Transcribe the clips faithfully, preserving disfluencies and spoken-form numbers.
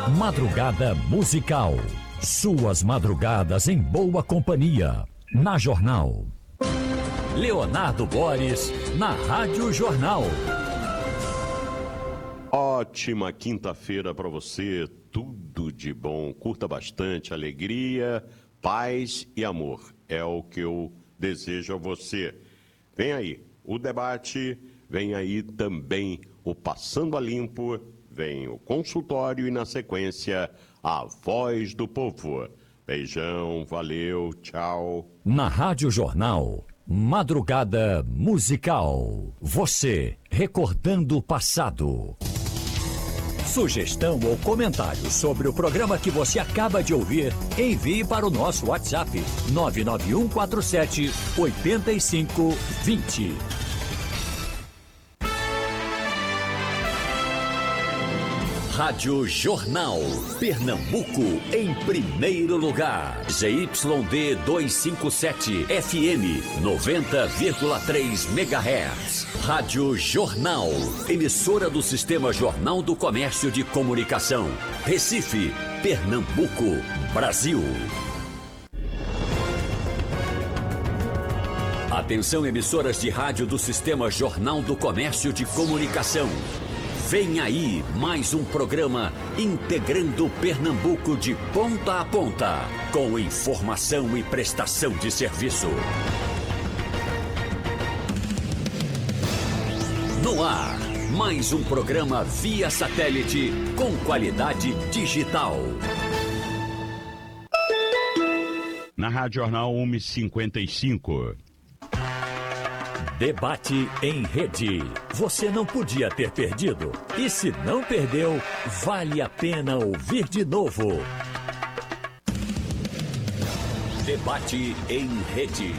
Madrugada musical. Suas madrugadas em boa companhia. Na Jornal. Leonardo Boris, na Rádio Jornal. Ótima quinta-feira para você. Tudo de bom. Curta bastante. Alegria, paz e amor. É o que eu desejo a você. Vem aí o debate, vem aí também o Passando a Limpo, vem o consultório e, na sequência, a Voz do Povo. Beijão, valeu, tchau. Na Rádio Jornal, Madrugada Musical. Você recordando o passado. Sugestão ou comentário sobre o programa que você acaba de ouvir, envie para o nosso WhatsApp nove nove um quatro sete oito cinco dois zero. Rádio Jornal, Pernambuco, em primeiro lugar. Z Y D duzentos e cinquenta e sete, F M, noventa vírgula três megahertz. Rádio Jornal, emissora do Sistema Jornal do Comércio de Comunicação. Recife, Pernambuco, Brasil. Atenção, emissoras de rádio do Sistema Jornal do Comércio de Comunicação. Vem aí mais um programa integrando Pernambuco de ponta a ponta, com informação e prestação de serviço. No ar, mais um programa via satélite com qualidade digital. Na Rádio Jornal uma e cinquenta e cinco. Debate em rede. Você não podia ter perdido. E se não perdeu, vale a pena ouvir de novo. Debate em rede.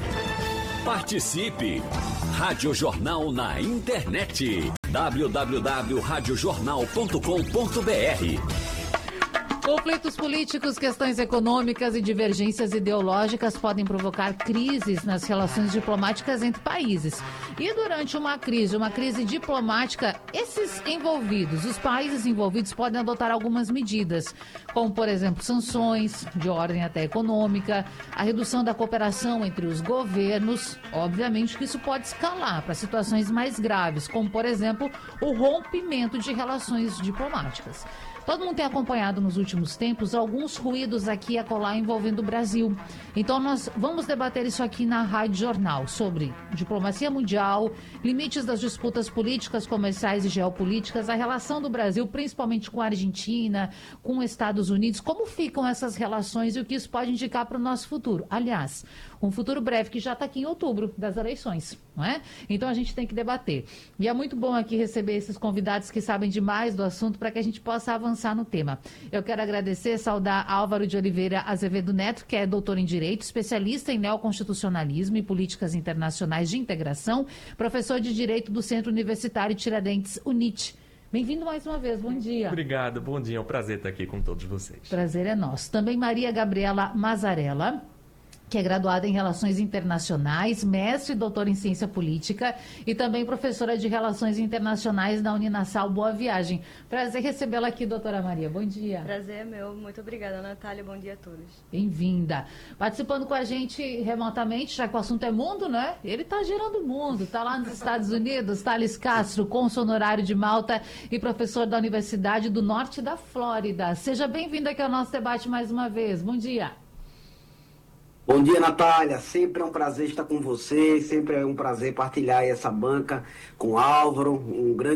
Participe. Rádio Jornal na internet. w w w ponto rádio jornal ponto com ponto b r. Conflitos políticos, questões econômicas e divergências ideológicas podem provocar crises nas relações diplomáticas entre países. E durante uma crise, uma crise diplomática, esses envolvidos, os países envolvidos podem adotar algumas medidas, como, por exemplo, sanções de ordem até econômica, a redução da cooperação entre os governos. Obviamente que isso pode escalar para situações mais graves, como, por exemplo, o rompimento de relações diplomáticas. Todo mundo tem acompanhado nos últimos tempos alguns ruídos aqui e acolá envolvendo o Brasil. Então nós vamos debater isso aqui na Rádio Jornal, sobre diplomacia mundial, limites das disputas políticas, comerciais e geopolíticas, a relação do Brasil, principalmente com a Argentina, com os Estados Unidos, como ficam essas relações e o que isso pode indicar para o nosso futuro. Aliás, um futuro breve que já está aqui em outubro das eleições, não é? Então a gente tem que debater. E é muito bom aqui receber esses convidados que sabem demais do assunto para que a gente possa avançar no tema. Eu quero agradecer, saudar Álvaro de Oliveira Azevedo Neto, que é doutor em Direito, especialista em neoconstitucionalismo e políticas internacionais de integração, professor de Direito do Centro Universitário Tiradentes, UNIT. Bem-vindo mais uma vez, bom dia. Obrigado, bom dia, é um prazer estar aqui com todos vocês. Prazer é nosso. Também Maria Gabriela Mazzarella, que é graduada em Relações Internacionais, mestre e doutora em Ciência Política e também professora de Relações Internacionais da Uninasal. Boa viagem. Prazer recebê-la aqui, doutora Maria. Bom dia. Prazer é meu. Muito obrigada, Natália. Bom dia a todos. Bem-vinda. Participando com a gente remotamente, já que o assunto é mundo, né? Ele está gerando mundo. Está lá nos Estados Unidos. Thales Castro, cônsul honorário de Malta e professor da Universidade do Norte da Flórida. Seja bem-vindo aqui ao nosso debate mais uma vez. Bom dia. Bom dia, Natália. Sempre é um prazer estar com você, sempre é um prazer partilhar essa banca com Álvaro, um grande